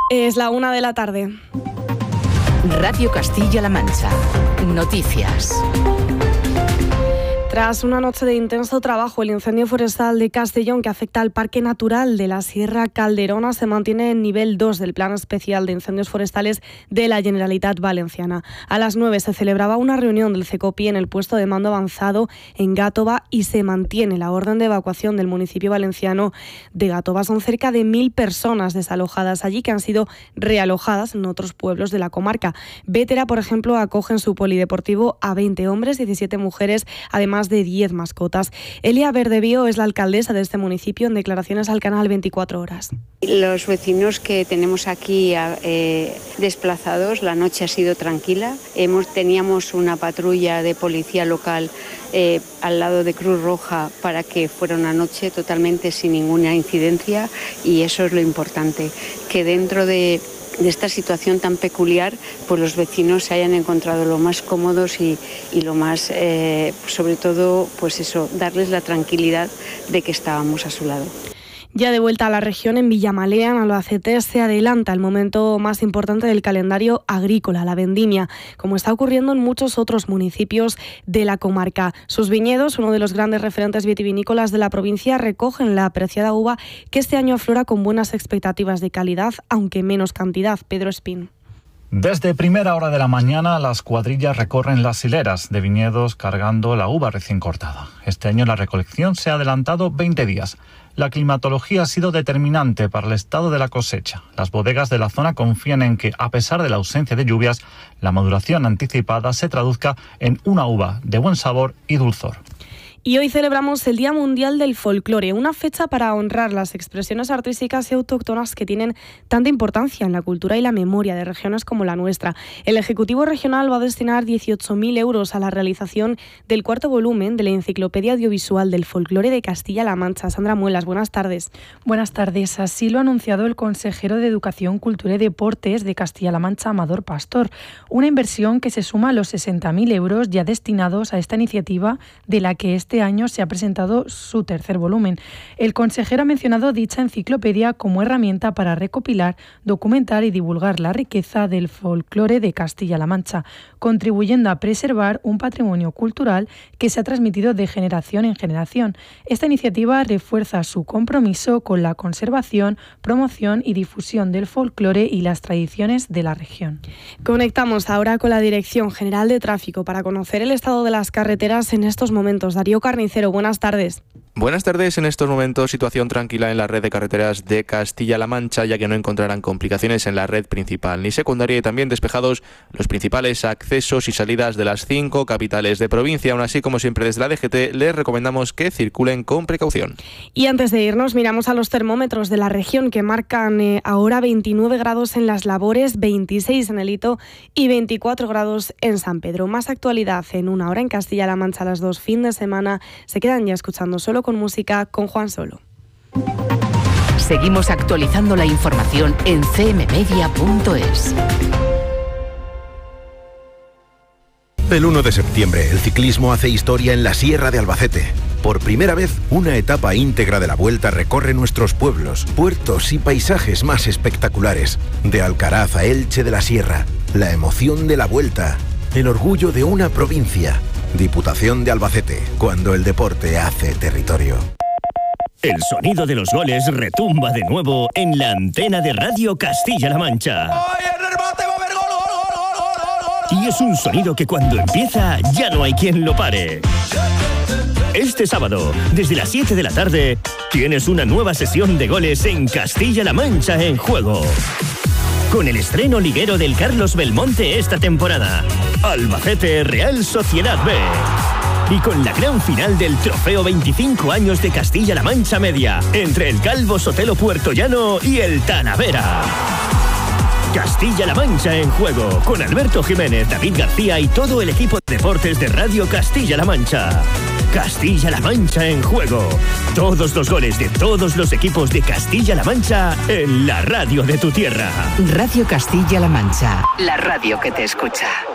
Es la 1:00 p.m. Radio Castilla-La Mancha. Noticias. Tras una noche de intenso trabajo, el incendio forestal de Castellón, que afecta al Parque Natural de la Sierra Calderona, se mantiene en nivel 2 del Plan Especial de Incendios Forestales de la Generalitat Valenciana. A las 9 se celebraba una reunión del CECOPI en el puesto de mando avanzado en Gàtova y se mantiene la orden de evacuación del municipio valenciano de Gàtova. Son cerca de 1.000 personas desalojadas allí que han sido realojadas en otros pueblos de la comarca. Bétera, por ejemplo, acoge en su polideportivo a 20 hombres, 17 mujeres, además de 10 mascotas. Elia Verdebío es la alcaldesa de este municipio en declaraciones al canal 24 Horas. Los vecinos que tenemos aquí desplazados, la noche ha sido tranquila. Teníamos una patrulla de policía local al lado de Cruz Roja para que fuera una noche totalmente sin ninguna incidencia, y eso es lo importante, que dentro de esta situación tan peculiar, pues los vecinos se hayan encontrado lo más cómodos y lo más, sobre todo, pues eso, darles la tranquilidad de que estábamos a su lado. Ya de vuelta a la región, en Villamalea, en Albacete, se adelanta el momento más importante del calendario agrícola, la vendimia, como está ocurriendo en muchos otros municipios de la comarca. Sus viñedos, uno de los grandes referentes vitivinícolas de la provincia, recogen la apreciada uva que este año aflora con buenas expectativas de calidad, aunque menos cantidad. Pedro Espín. Desde primera hora de la mañana, las cuadrillas recorren las hileras de viñedos cargando la uva recién cortada. Este año la recolección se ha adelantado 20 días. La climatología ha sido determinante para el estado de la cosecha. Las bodegas de la zona confían en que, a pesar de la ausencia de lluvias, la maduración anticipada se traduzca en una uva de buen sabor y dulzor. Y hoy celebramos el Día Mundial del Folclore, una fecha para honrar las expresiones artísticas y autóctonas que tienen tanta importancia en la cultura y la memoria de regiones como la nuestra. El Ejecutivo Regional va a destinar 18.000 euros a la realización del 4º volumen de la Enciclopedia Audiovisual del Folclore de Castilla-La Mancha. Sandra Muelas, buenas tardes. Buenas tardes. Así lo ha anunciado el consejero de Educación, Cultura y Deportes de Castilla-La Mancha, Amador Pastor. Una inversión que se suma a los 60.000 euros ya destinados a esta iniciativa, de la que este año se ha presentado su 3er volumen. El consejero ha mencionado dicha enciclopedia como herramienta para recopilar, documentar y divulgar la riqueza del folclore de Castilla-La Mancha, contribuyendo a preservar un patrimonio cultural que se ha transmitido de generación en generación. Esta iniciativa refuerza su compromiso con la conservación, promoción y difusión del folclore y las tradiciones de la región. Conectamos ahora con la Dirección General de Tráfico para conocer el estado de las carreteras en estos momentos. Darío Carnicero, buenas tardes. Buenas tardes. En estos momentos, situación tranquila en la red de carreteras de Castilla-La Mancha, ya que no encontrarán complicaciones en la red principal ni secundaria, y también despejados los principales accesos y salidas de las 5 capitales de provincia. Aún así, como siempre desde la DGT, les recomendamos que circulen con precaución. Y antes de irnos, miramos a los termómetros de la región, que marcan ahora 29 grados en Las Labores, 26 en El Hito y 24 grados en San Pedro. Más actualidad en una hora en Castilla-La Mancha a las 2. Fin de semana. Se quedan ya escuchando Solo con Música con Juan Solo. Seguimos actualizando la información en cmmedia.es. El 1 de septiembre, el ciclismo hace historia en la Sierra de Albacete. Por primera vez, una etapa íntegra de la Vuelta recorre nuestros pueblos, puertos y paisajes más espectaculares. De Alcaraz a Elche de la Sierra, la emoción de la Vuelta, el orgullo de una provincia. Diputación de Albacete, cuando el deporte hace territorio. El sonido de los goles retumba de nuevo en la antena de Radio Castilla-La Mancha. ¡Ay, el rebote va a haber gol! Y es un sonido que cuando empieza ya no hay quien lo pare. Este sábado, desde las 7 de la tarde, tienes una nueva sesión de goles en Castilla-La Mancha en juego. Con el estreno liguero del Carlos Belmonte esta temporada, Albacete Real Sociedad B. Y con la gran final del Trofeo 25 años de Castilla-La Mancha Media, entre el Calvo Sotelo Puertollano y el Talavera. Castilla-La Mancha en juego, con Alberto Jiménez, David García y todo el equipo de deportes de Radio Castilla-La Mancha. Castilla-La Mancha en juego. Todos los goles de todos los equipos de Castilla-La Mancha en la radio de tu tierra. Radio Castilla-La Mancha, la radio que te escucha.